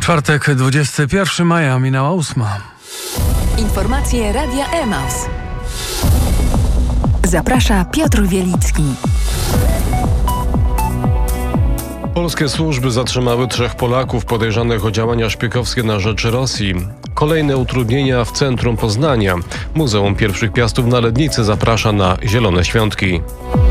Czwartek, 21 maja, minęła 8. Informacje Radia Emaus. Zaprasza Piotr Wielicki. Polskie służby zatrzymały 3 Polaków podejrzanych o działania szpiegowskie na rzecz Rosji. Kolejne utrudnienia w centrum Poznania. Muzeum Pierwszych Piastów na Lednicy zaprasza na Zielone Świątki.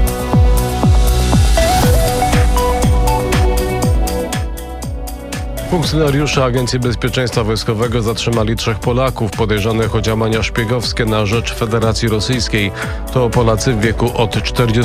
Funkcjonariusze Agencji Bezpieczeństwa Wojskowego zatrzymali 3 Polaków podejrzanych o działania szpiegowskie na rzecz Federacji Rosyjskiej. To Polacy w wieku od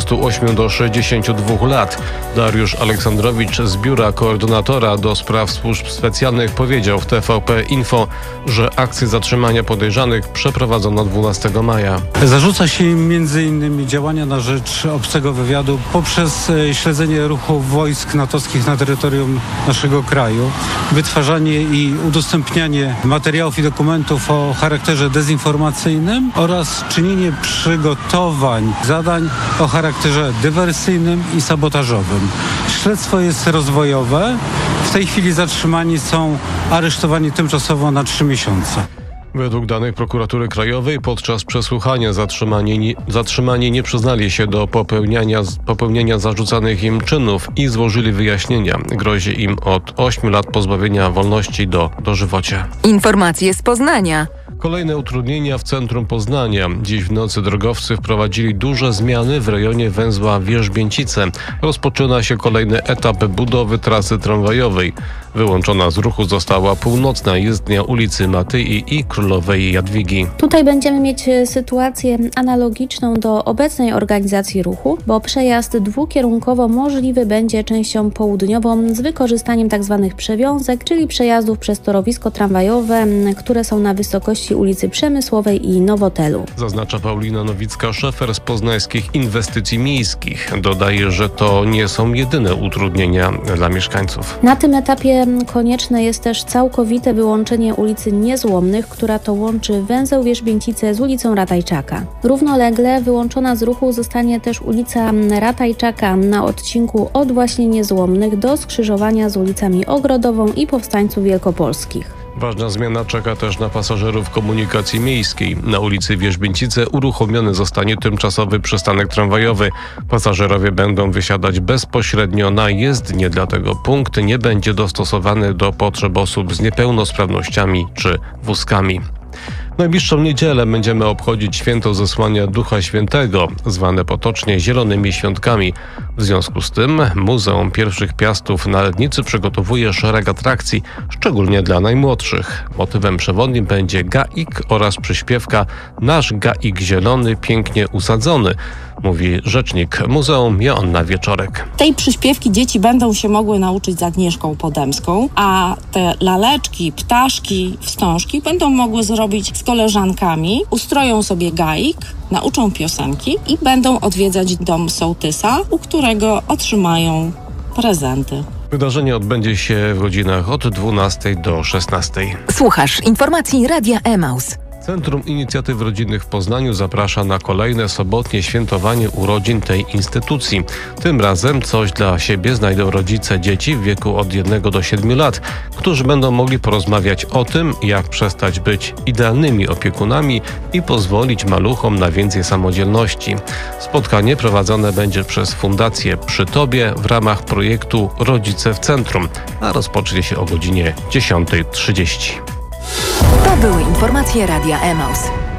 48 do 62 lat. Dariusz Aleksandrowicz z Biura Koordynatora do Spraw Służb Specjalnych powiedział w TVP Info, że akcję zatrzymania podejrzanych przeprowadzono 12 maja. Zarzuca się im m.in. działania na rzecz obcego wywiadu poprzez śledzenie ruchu wojsk natowskich na terytorium naszego kraju, wytwarzanie i udostępnianie materiałów i dokumentów o charakterze dezinformacyjnym oraz czynienie przygotowań zadań o charakterze dywersyjnym i sabotażowym. Śledztwo jest rozwojowe. W tej chwili zatrzymani są aresztowani tymczasowo na 3 miesiące. Według danych Prokuratury Krajowej podczas przesłuchania zatrzymani nie przyznali się do popełnienia zarzucanych im czynów i złożyli wyjaśnienia. Grozi im od 8 lat pozbawienia wolności do dożywocia. Informacje z Poznania. Kolejne utrudnienia w centrum Poznania. Dziś w nocy drogowcy wprowadzili duże zmiany w rejonie węzła Wierzbięcice. Rozpoczyna się kolejny etap budowy trasy tramwajowej. Wyłączona z ruchu została północna jezdnia ulicy Matyi i Królowej Jadwigi. Tutaj będziemy mieć sytuację analogiczną do obecnej organizacji ruchu, bo przejazd dwukierunkowo możliwy będzie częścią południową z wykorzystaniem tzw. przewiązek, czyli przejazdów przez torowisko tramwajowe, które są na wysokości ulicy Przemysłowej i Nowotelu. Zaznacza Paulina Nowicka-Szefer z Poznańskich Inwestycji Miejskich. Dodaje, że to nie są jedyne utrudnienia dla mieszkańców. Na tym etapie konieczne jest też całkowite wyłączenie ulicy Niezłomnych, która to łączy węzeł Wierzbięcice z ulicą Ratajczaka. Równolegle wyłączona z ruchu zostanie też ulica Ratajczaka na odcinku od właśnie Niezłomnych do skrzyżowania z ulicami Ogrodową i Powstańców Wielkopolskich. Ważna zmiana czeka też na pasażerów komunikacji miejskiej. Na ulicy Wierzbięcice uruchomiony zostanie tymczasowy przystanek tramwajowy. Pasażerowie będą wysiadać bezpośrednio na jezdnię, dlatego punkt nie będzie dostosowany do potrzeb osób z niepełnosprawnościami czy wózkami. W najbliższą niedzielę będziemy obchodzić święto Zesłania Ducha Świętego, zwane potocznie Zielonymi Świątkami. W związku z tym Muzeum Pierwszych Piastów na Lednicy przygotowuje szereg atrakcji, szczególnie dla najmłodszych. Motywem przewodnim będzie gaik oraz przyśpiewka Nasz gaik zielony, pięknie usadzony, mówi rzecznik muzeum Joanna Wieczorek. Tej przyśpiewki dzieci będą się mogły nauczyć z Agnieszką Podemską, a te laleczki, ptaszki, wstążki będą mogły zrobić z koleżankami, ustroją sobie gaik, nauczą piosenki i będą odwiedzać dom sołtysa, u którego otrzymają prezenty. Wydarzenie odbędzie się w godzinach od 12 do 16. Słuchasz informacji Radia Emaus. Centrum Inicjatyw Rodzinnych w Poznaniu zaprasza na kolejne sobotnie świętowanie urodzin tej instytucji. Tym razem coś dla siebie znajdą rodzice dzieci w wieku od 1 do 7 lat, którzy będą mogli porozmawiać o tym, jak przestać być idealnymi opiekunami i pozwolić maluchom na więcej samodzielności. Spotkanie prowadzone będzie przez Fundację Przy Tobie w ramach projektu Rodzice w Centrum, a rozpocznie się o godzinie 10:30. To były informacje Radia Emaus.